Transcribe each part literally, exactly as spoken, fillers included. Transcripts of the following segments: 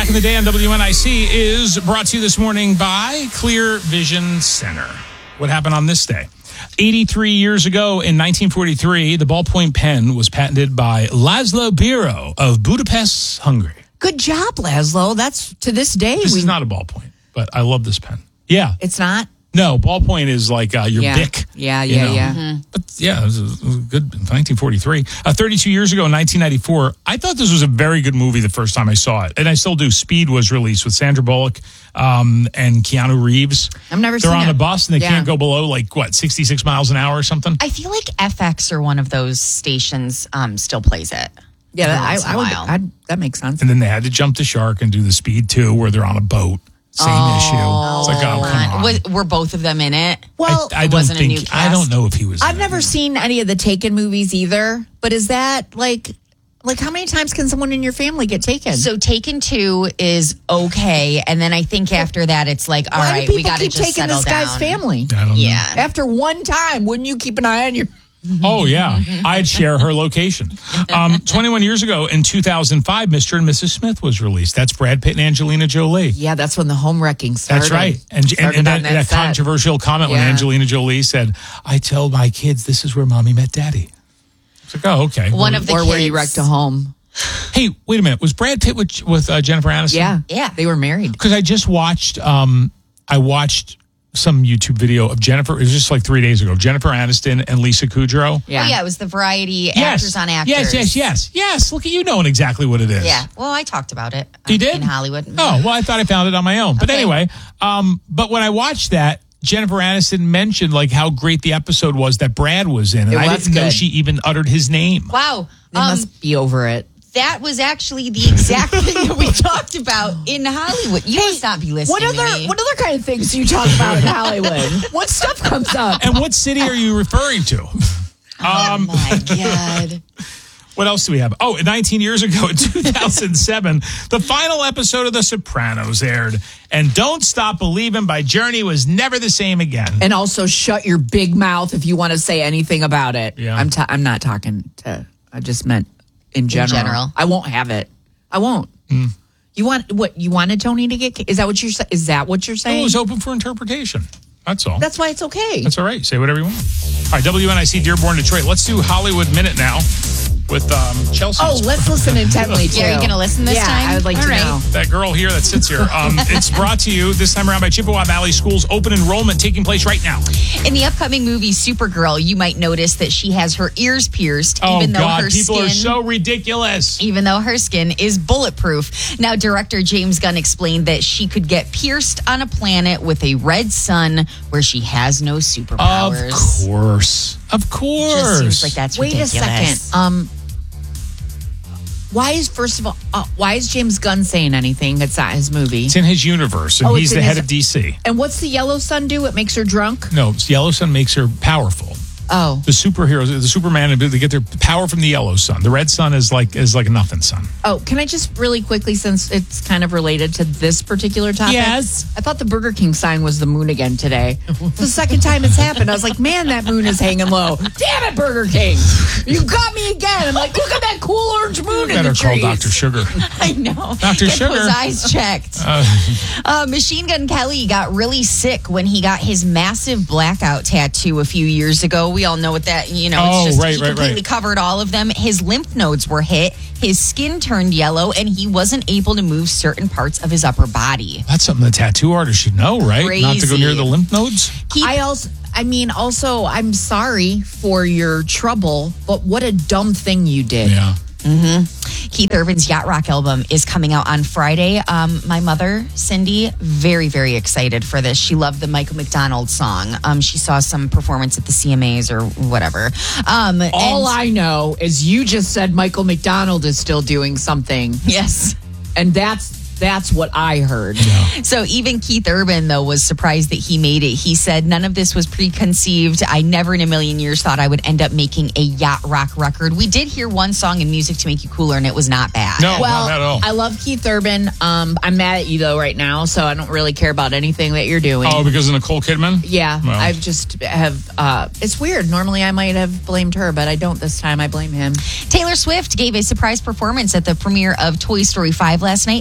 in the Day on W N I C is brought to you this morning by Clear Vision Center. What happened on this day? eighty-three years ago in nineteen forty-three, the ballpoint pen was patented by Laszlo Biro of Budapest, Hungary. Good job, Laszlo. That's to this day. This we, is not a ballpoint, but I love this pen. Yeah. It's not? No, ballpoint is like uh, your yeah. Bic. Yeah, you yeah, know. yeah. Mm-hmm. But yeah, it was, it was good in nineteen forty-three. Uh, thirty-two years ago in nineteen ninety-four, I thought this was a very good movie the first time I saw it. And I still do. Speed was released with Sandra Bullock um, and Keanu Reeves. I've never They're seen on it. a bus and they Yeah. can't go below like, what, sixty-six miles an hour or something? I feel like F X or one of those stations um, still plays it. Yeah, every that, once in I, a I would, while. I'd, that makes sense. And then they had to jump the shark and do the Speed two where they're on a boat. Same Oh. issue. It's like, oh, come on. Was, were both of them in it? Well, I, I it don't wasn't a think, new I cast? don't know if he was I've in never it. seen any of the Taken movies either. But is that like, like how many times can someone in your family get taken? So Taken two is okay, and then I think after that it's like, all Why right, do people we got to keep just taking settle this guy's down. family? I don't know. Yeah. After one time, wouldn't you keep an eye on your? Oh, yeah. I'd share her location. Um, twenty-one years ago in two thousand five, Mister and Missus Smith was released. That's Brad Pitt and Angelina Jolie. Yeah, that's when the home wrecking started. That's right. And, and, Started and that, on that that set. controversial comment when Yeah. Angelina Jolie said, I tell my kids this is where mommy met daddy. It's like, oh, okay. One of the or kids. where you wrecked a home. Hey, wait a minute. Was Brad Pitt with, with uh, Jennifer Aniston? Yeah, Yeah. they were married. Because I just watched, um, I watched some YouTube video of Jennifer. It was just like three days ago. Jennifer Aniston and Lisa Kudrow. Yeah, Oh, yeah, it was the variety Yes. actors on actors. Yes, yes, yes. Yes. Look at you knowing exactly what it is. Yeah. Well, I talked about it. You uh, did? in Hollywood. Oh, well, I thought I found it on my own. But Okay. anyway, um, but when I watched that, Jennifer Aniston mentioned like how great the episode was that Brad was in. And It I was didn't know good. she even uttered his name. Wow. They Um, must be over it. that was actually the exact thing that we talked about in Hollywood. You must not be listening What other to me. what other kind of things do you talk about in Hollywood? What stuff comes up? And what city are you referring to? oh, my God. What else do we have? Oh, nineteen years ago in two thousand seven, the final episode of The Sopranos aired. And Don't Stop Believin' by Journey was never the same again. And also shut your big mouth if you want to say anything about it. Yeah. I'm ta- I'm not talking to. I just meant in general. general. I won't have it. I won't. You want what? You wanted Tony to get? Is that what you're? sa- Is that what you're It saying? was open for interpretation. That's all. That's why it's okay. That's all right. Say whatever you want. All right, W N I C Dearborn, Detroit. Let's do Hollywood Minute now with um, Chelsea. Oh, let's listen intently too. Yeah, are you gonna listen this yeah, time? I would like All to right. know. That girl here that sits here. Um, it's brought to you this time around by Chippewa Valley Schools. Open enrollment taking place right now. In the upcoming movie Supergirl, you might notice that she has her ears pierced, Oh, even though God. her People skin. are so ridiculous. Even though her skin is bulletproof. Now, director James Gunn explained that she could get pierced on a planet with a red sun where she has no superpowers. Of course. Of course. Just seems like that's Wait ridiculous. a second. Um, why is first of all, uh, why is James Gunn saying anything? It's not his movie. It's in his universe, and Oh, he's it's the in head his- of D C. And what's the yellow sun do? It makes her drunk. No, Yellow Sun makes her powerful. Oh, The superheroes, the Superman, they get their power from the yellow sun. The red sun is like is like a nothing sun. oh. Can I just really quickly, since it's kind of related to this particular topic? Yes. I thought the Burger King sign was the moon again today. It's the second time it's happened. I was like, man, that moon is hanging low. Damn it, Burger King! You got me again. I'm like, look at that cool orange moon in Better the call trees. Doctor Sugar. I know. Doctor Get Sugar. those eyes checked. Uh, Machine Gun Kelly got really sick when he got his massive blackout tattoo a few years ago. We all know what that, you know, Oh, it's just right, he right, completely right. covered all of them. His lymph nodes were hit, his skin turned yellow, and he wasn't able to move certain parts of his upper body. That's something the tattoo artist should know, right? Not to go Crazy. near the lymph nodes. He, I also, I mean, also, I'm sorry for your trouble, but what a dumb thing you did. Yeah. Keith Urban's Yacht Rock album is coming out on Friday. Um, my mother, Cindy, very, very excited for this. She loved the Michael McDonald song. Um, she saw some performance at the C M As or whatever. Um, All and- I know is you just said Michael McDonald is still doing something, Yes. and that's that's what I heard. So even Keith Urban, though, was surprised that he made it. He said, none of this was preconceived. I never in a million years thought I would end up making a yacht rock record. We did hear one song in Music to Make You Cooler, and it was not bad. No, Well, not at all. I love Keith Urban. Um, I'm mad at you though right now, so I don't really care about anything that you're doing. Oh, because of Nicole Kidman? Yeah, Well. I've just have. Uh, it's weird. Normally, I might have blamed her, but I don't this time. I blame him. Taylor Swift gave a surprise performance at the premiere of Toy Story five last night at the Dolby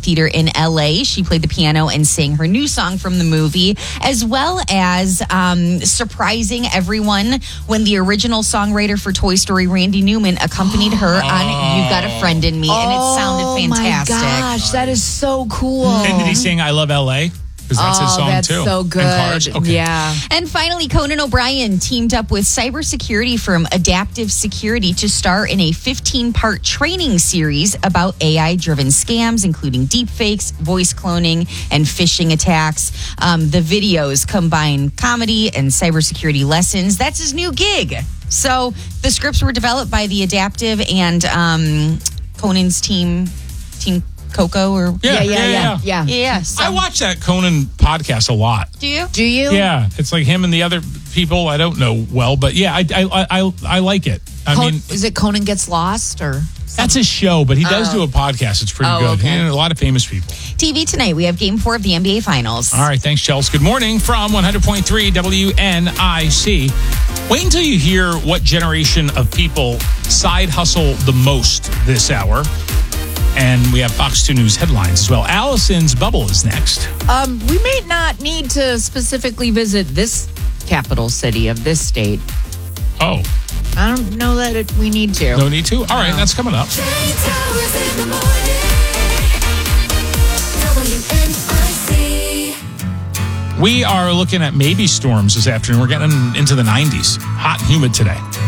Theater in L A. She played the piano and sang her new song from the movie, as well as um, surprising everyone when the original songwriter for Toy Story, Randy Newman, accompanied her on You've Got a Friend in Me, and it sounded fantastic. Oh my gosh, that is so cool. And did he sing I Love L A? Because that's his Oh, song that's too. so And good. Cars? Okay. Yeah. And finally, Conan O'Brien teamed up with cybersecurity firm Adaptive Security to star in a fifteen-part training series about A I-driven scams, including deepfakes, voice cloning, and phishing attacks. Um, the videos combine comedy and cybersecurity lessons. That's his new gig. So the scripts were developed by the Adaptive and um, Conan's team, Team Coco, or Yeah, Yeah, yeah, yeah. Yeah. yeah. So, I watch that Conan podcast a lot. do you? Do you? Yeah, it's like him and the other people I don't know well, but yeah, I I I, I like it. I Con- mean, is it Conan Gets Lost or? that's his show, but he does do a podcast. It's pretty Oh, good. okay. And a lot of famous people. T V tonight, we have Game Four of the N B A Finals. All right, thanks, Chels. Good morning from one hundred point three W N I C. Wait until you hear what generation of people side hustle the most this hour. And we have Fox two News headlines as well. Allison's Bubble is next. Um, we may not need to specifically visit this capital city of this state. Oh, I don't know that it, we need to. no need to? All right, that's coming up. Trade Towers in the morning. W N I C. We are looking at maybe storms this afternoon. We're getting into the nineties. Hot and humid today.